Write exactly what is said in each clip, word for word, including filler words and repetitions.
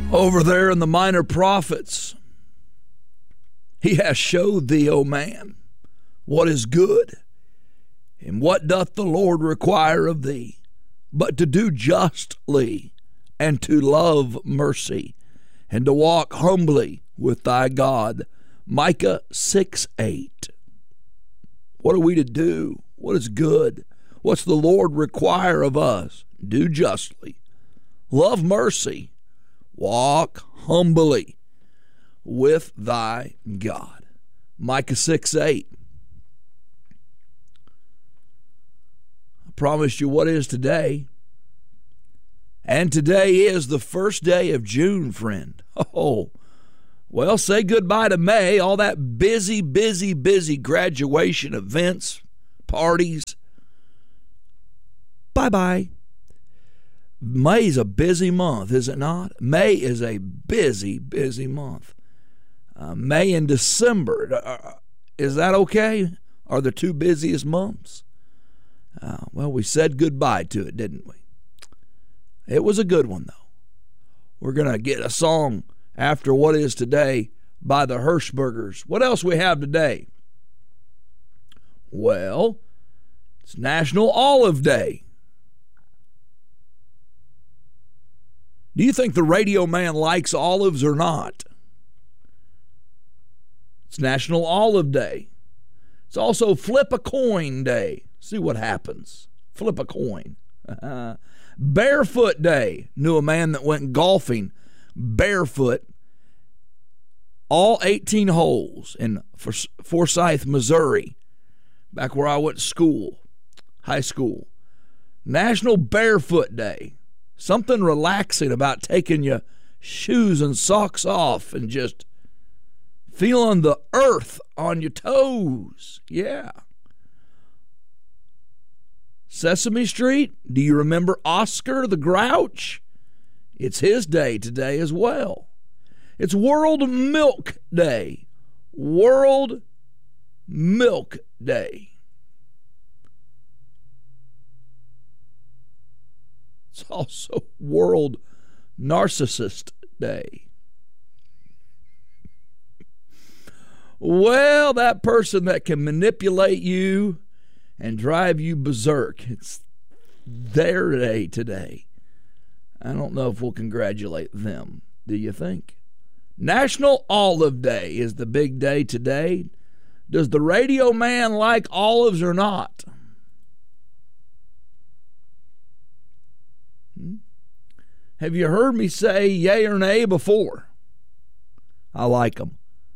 Over there in the Minor Prophets, he has showed thee, O man, what is good, and what doth the Lord require of thee, but to do justly, and to love mercy, and to walk humbly with thy God. Micah six eight. What are we to do? What is good? What's the Lord require of us? Do justly, love mercy, walk humbly with thy God. Micah six eight. I promised you what is today. And today is the first day of June, friend. Oh, well, say goodbye to May, all that busy, busy, busy graduation events, parties. Bye-bye. May's a busy month, is it not? May is a busy, busy month. Uh, May and December, uh, is that okay? Are the two busiest months? Uh, well, we said goodbye to it, didn't we? It was a good one, though. We're going to get a song after what is today by the Hirschbergers. What else we have today? Well, it's National Olive Day. Do you think the radio man likes olives or not? It's National Olive Day. It's also Flip a Coin Day. See what happens. Flip a coin. Barefoot Day. Knew a man that went golfing barefoot all eighteen holes in Forsyth, Missouri, back where I went to school, high school. National Barefoot Day. Something relaxing about taking your shoes and socks off and just feeling the earth on your toes. Yeah. Sesame Street, do you remember Oscar the Grouch? It's his day today as well. It's World Milk Day. World Milk Day. It's also World Narcissist Day. Well, that person that can manipulate you and drive you berserk, it's their day today. I don't know if we'll congratulate them. Do you think? National Olive Day is the big day today. Does the radio man like olives or not? Hmm? Have you heard me say yay or nay before? I like them.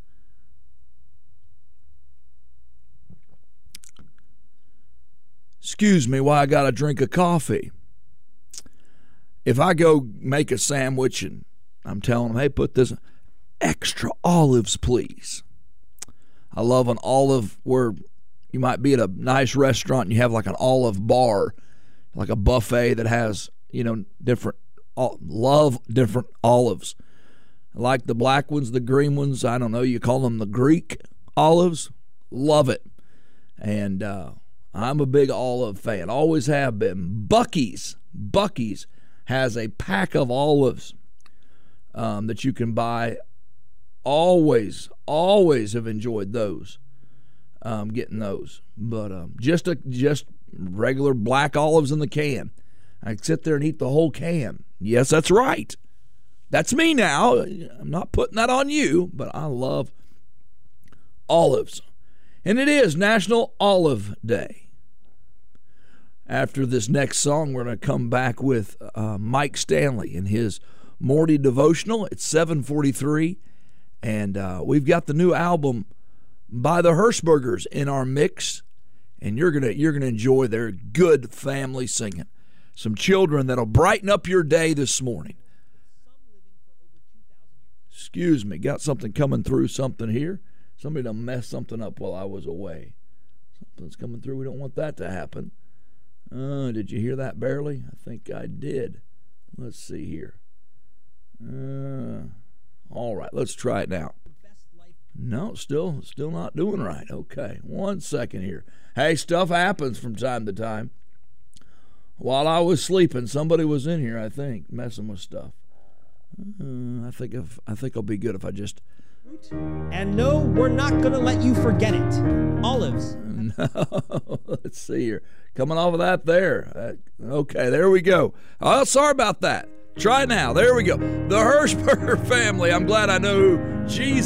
Excuse me while I got a drink of coffee. If I go make a sandwich and I'm telling them, hey, put this extra olives, please. I love an olive where you might be at a nice restaurant and you have like an olive bar, like a buffet that has, you know, different, love different olives. I like the black ones, the green ones. I don't know, you call them the Greek olives. Love it. And uh, I'm a big olive fan, always have been. Buc-ee's, Buc-ee's has a pack of olives um, that you can buy. Always, always have enjoyed those, um, getting those. But um, just a, just regular black olives in the can. I can sit there and eat the whole can. Yes, that's right. That's me now. I'm not putting that on you, but I love olives. And it is National Olive Day. After this next song, we're going to come back with uh, Mike Stanley and his Morty Devotional. It's seven forty-three. And uh, we've got the new album by the Hirschbergers in our mix, and you're gonna you're gonna enjoy their good family singing. Some children that'll brighten up your day this morning. Excuse me, got something coming through. Something here. Somebody done messed something up while I was away. Something's coming through. We don't want that to happen. Uh, did you hear that barely? I think I did. Let's see here. Uh. All right, let's try it now. No, still still not doing right. Okay, one second here. Hey, stuff happens from time to time. While I was sleeping, somebody was in here, I think, messing with stuff. Uh, I think if I think it'll be good if I just. And no, we're not going to let you forget it. Olives. No, let's see here. Coming off of that there. Uh, okay, there we go. Oh, sorry about that. Try it now. There we go. The Hirschberger family. I'm glad I know who Jesus